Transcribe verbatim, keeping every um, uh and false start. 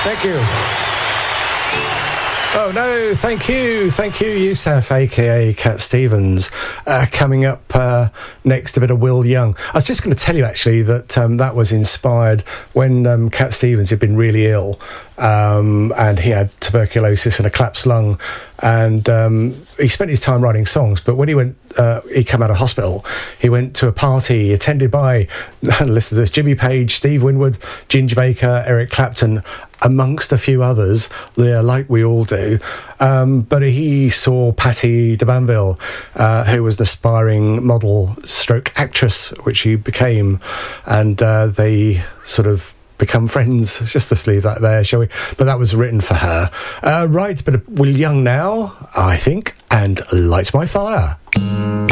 Thank you. Oh, no, thank you. Thank you, Yusuf, a k a. Cat Stevens. Uh, coming up uh, next, a bit of Will Young. I was just going to tell you, actually, that um, that was inspired when um, Cat Stevens had been really ill, um, and he had tuberculosis and a collapsed lung, and um, he spent his time writing songs, but when he went, uh, he came out of hospital, he went to a party attended by, listen to this, Jimmy Page, Steve Winwood, Ginger Baker, Eric Clapton, amongst a few others, there, like we all do. Um, but he saw Patti de Banville, uh, who was an aspiring model stroke actress, which he became, and uh, they sort of become friends. Just to leave that there, shall we? But that was written for her. Uh, right, but Will Young now, I think, and Light My Fire.